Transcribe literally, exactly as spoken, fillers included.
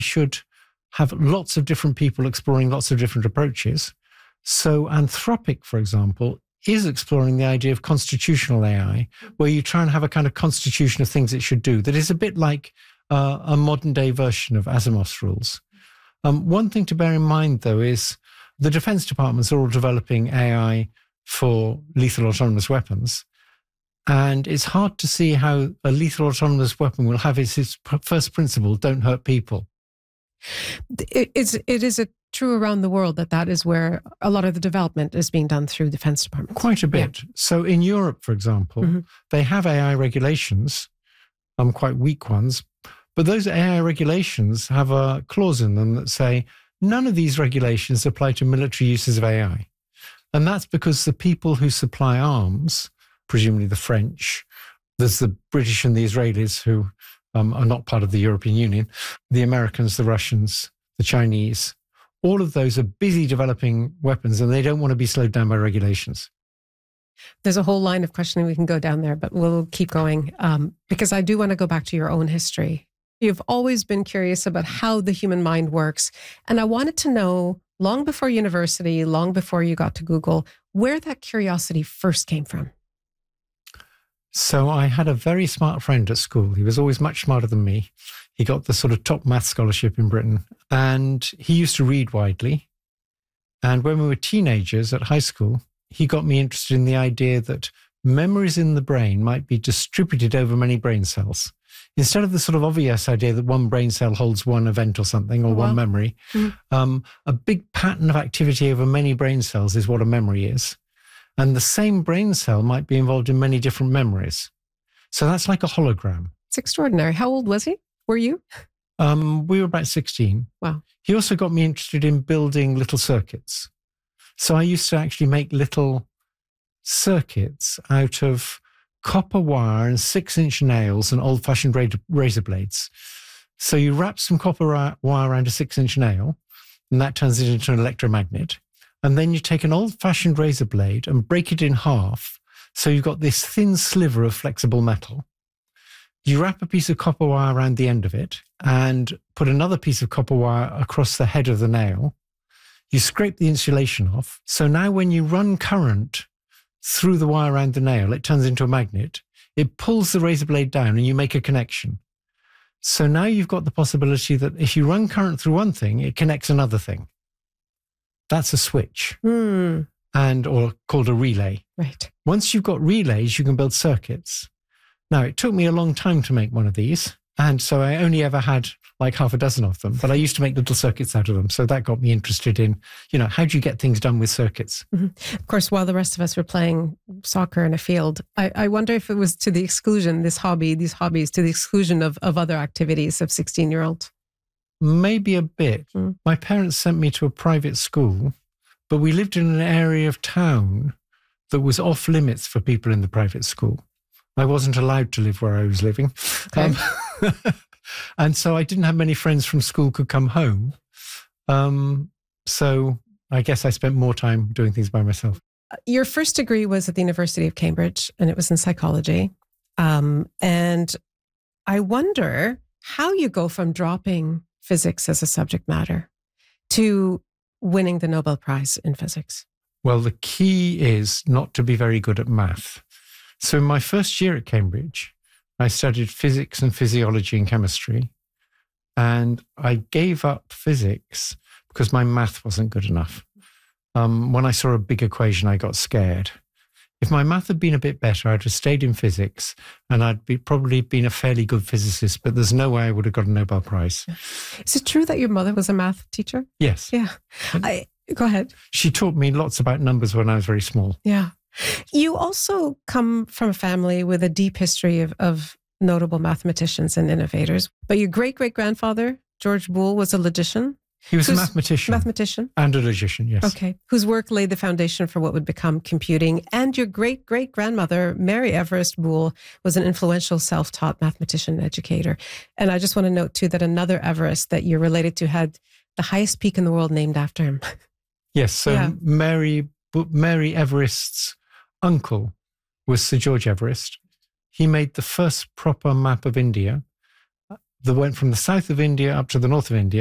should have lots of different people exploring lots of different approaches. So Anthropic, for example, is exploring the idea of constitutional A I, where you try and have a kind of constitution of things it should do that is a bit like uh, a modern day version of Asimov's rules. Um, one thing to bear in mind, though, is the defense departments are all developing A I for lethal autonomous weapons. And it's hard to see how a lethal autonomous weapon will have its, its first principle, don't hurt people. It is, it is a true around the world that that is where a lot of the development is being done through defense departments. Quite a bit. Yeah. So in Europe, for example, mm-hmm. they have A I regulations, um, quite weak ones, but those A I regulations have a clause in them that say none of these regulations apply to military uses of A I. And that's because the people who supply arms, presumably the French, there's the British and the Israelis who um, are not part of the European Union, the Americans, the Russians, the Chinese, all of those are busy developing weapons and they don't want to be slowed down by regulations. There's a whole line of questioning we can go down there, but we'll keep going um, because I do want to go back to your own history. You've always been curious about how the human mind works. And I wanted to know, long before university, long before you got to Google, where that curiosity first came from. So I had a very smart friend at school. He was always much smarter than me. He got the sort of top math scholarship in Britain. And he used to read widely. And when we were teenagers at high school, he got me interested in the idea that memories in the brain might be distributed over many brain cells. Instead of the sort of obvious idea that one brain cell holds one event or something, or oh, wow. one memory, mm. um, a big pattern of activity over many brain cells is what a memory is. And the same brain cell might be involved in many different memories. So that's like a hologram. It's extraordinary. How old was he? Were you? Um, we were about sixteen. Wow. He also got me interested in building little circuits. So I used to actually make little circuits out of copper wire and six-inch nails and old-fashioned razor blades. So you wrap some copper wire around a six-inch nail, and that turns it into an electromagnet. And then you take an old-fashioned razor blade and break it in half, so you've got this thin sliver of flexible metal. You wrap a piece of copper wire around the end of it and put another piece of copper wire across the head of the nail. You scrape the insulation off. So now when you run current through the wire around the nail, it turns into a magnet. It pulls the razor blade down and you make a connection. So now you've got the possibility that if you run current through one thing, it connects another thing. That's a switch, mm. and or called a relay. Right. Once you've got relays, you can build circuits. Now, it took me a long time to make one of these, and so I only ever had like half a dozen of them, but I used to make little circuits out of them. So that got me interested in, you know, how do you get things done with circuits? Mm-hmm. Of course, while the rest of us were playing soccer in a field, I, I wonder if it was to the exclusion, this hobby, these hobbies, to the exclusion of, of other activities of sixteen-year-olds. Maybe a bit. Mm. My parents sent me to a private school, but we lived in an area of town that was off limits for people in the private school. I wasn't allowed to live where I was living. Okay. Um, and so I didn't have many friends from school could come home. Um, so I guess I spent more time doing things by myself. Your first degree was at the University of Cambridge, and it was in psychology. Um, and I wonder how you go from dropping physics as a subject matter to winning the Nobel Prize in physics. Well, the key is not to be very good at math. So in my first year at Cambridge, I studied physics and physiology and chemistry. And I gave up physics because my math wasn't good enough. Um, when I saw a big equation, I got scared. If my math had been a bit better, I'd have stayed in physics and I'd be, probably been a fairly good physicist, but there's no way I would have got a Nobel Prize. Is it true that your mother was a math teacher? Yes. Yeah. I, go ahead. She taught me lots about numbers when I was very small. Yeah. You also come from a family with a deep history of, of notable mathematicians and innovators, but your great-great-grandfather, George Boole, was a logician. He was a mathematician. Mathematician. And a logician, yes. Okay. Whose work laid the foundation for what would become computing. And your great-great-grandmother, Mary Everest Boole, was an influential self-taught mathematician and educator. And I just want to note, too, that another Everest that you're related to had the highest peak in the world named after him. Yes. So yeah. Mary, Mary Everest's uncle was Sir George Everest. He made the first proper map of India that went from the south of India up to the north of India.